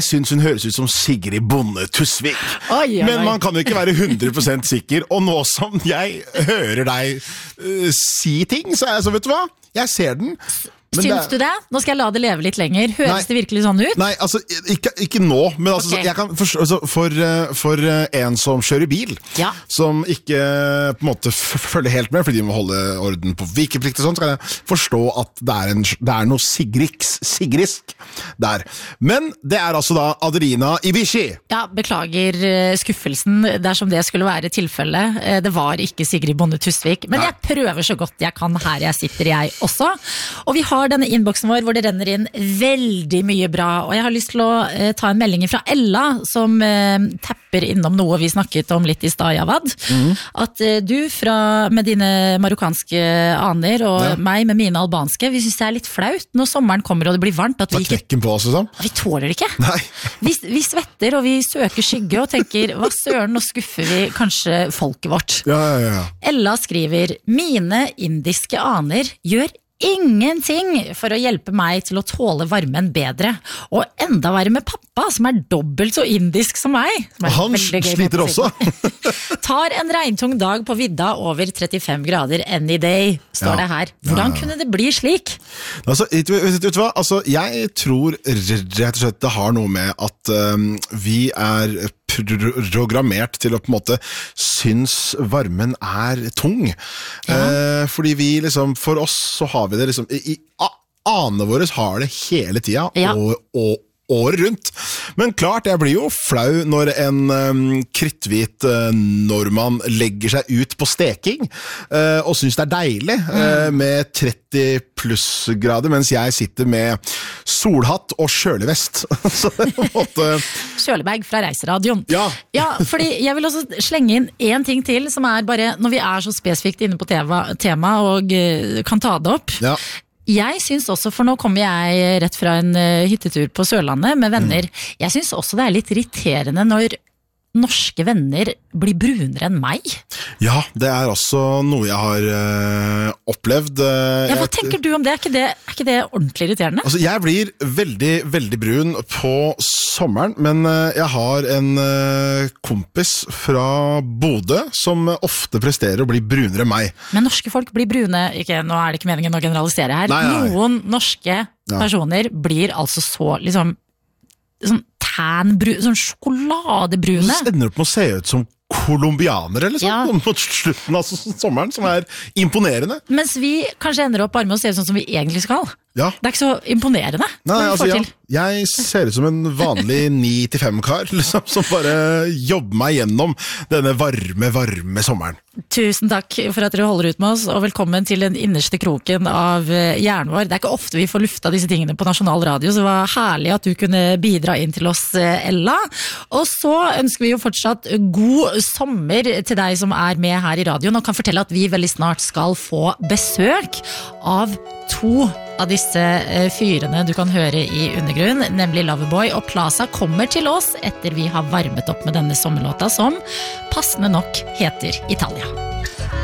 synes hun høres ut som Sigrid Bonde Tusvik. Men man kan jo ikke være 100% sikker, og nå som jeg hører deg si ting, så er jeg så, vet du hva? Jeg ser den. Syns du det? Nå skal jeg la det leve litt lenger. Høres det virkelig sånn ut? Nei, altså, ikke nå, men altså, jeg kan for en som kjører bil, som ikke på en måte følger helt med, fordi de må holde orden på vikeplikt og sånt, så kan jeg forstå at det er noe sigrisk der. Men det er altså da Adelina Ibishi. Ja, beklager skuffelsen dersom det skulle være tilfellet. Det var ikke Sigrid Bonde Tusvik, men jeg prøver så godt jeg kan her jeg sitter, jeg også. Og vi har denne innboksen vår hvor det renner inn veldig mye bra, og jeg har lyst til å ta en melding fra Ella som tapper innom noe vi snakket om litt i stad, Javad. At du med dine marokkanske aner og meg med mine albanske, vi synes det er litt flaut når sommeren kommer og det blir varmt, at vi knekken på oss og sånn. Vi tåler det ikke. Nei. Vi svetter og vi søker skygge og tenker, hva søren, nå skuffer vi kanskje folket vårt. Ja. Ella skriver, mine indiske aner gjør ingenting for å hjelpe meg til å tåle varmen bedre. Og enda verre med pappa, som er dobbelt så indisk som meg. Han sliter også. Tar en regntung dag på vidda over 35 grader any day, står det her. Hvordan kunne det bli slik? Altså, vet du hva? Altså, jeg tror rett og slett det har noe med at vi er programmert til å på en måte synes varmen er tung. Fordi vi liksom, for oss så har vi det liksom, anene våre har det hele tiden, og året rundt. Men klart, jeg blir jo flau når en kritthvit nordmann legger seg ut på steking, og synes det er deilig med 30 plussgrader, mens jeg sitter med solhatt og kjølevest. Kjølebag fra Reiseradioen. Ja, fordi jeg vil også slenge inn en ting til, som er bare, når vi er så spesifikt inne på tema og kan ta det opp. Jeg synes også, for nå kommer jeg rett fra en hyttetur på Sørlandet med venner, jeg synes også det er litt irriterende når norske venner blir brunere enn meg. Ja, det er også noe jeg har opplevd. Hva tenker du om det? Er ikke det ordentlig irriterende? Altså, jeg blir veldig, veldig brun på sommeren, men jeg har en kompis fra Bodø som ofte presterer å bli brunere enn meg. Men norske folk blir brune, nå er det ikke meningen å generalisere her. Nei. Noen norske personer blir altså så liksom sånn sånn sjokoladebrune. Så ender det opp med å se ut som kolumbianere, eller sånn, mot slutten av sommeren, som er imponerende. Mens vi kanskje ender opp bare med å se ut sånn som vi egentlig skal. Ja. Det er ikke så imponerende. Nei, altså, jeg ser ut som en vanlig 9-5-kar, liksom, som bare jobber meg gjennom denne varme sommeren. Tusen takk for at dere holder ut med oss, og velkommen til den innerste kroken av hjernen vår. Det er ikke ofte vi får lufta disse tingene på nasjonal radio, så det var herlig at du kunne bidra inn til oss, Ella. Og så ønsker vi jo fortsatt god sommer til deg som er med her i radioen, og kan fortelle at vi veldig snart skal få besøk av 2 av disse fyrene du kan høre i undergrunn, nemlig Loverboy og Plaza, kommer til oss etter vi har varmet opp med denne sommerlåta som passende nok heter Italia.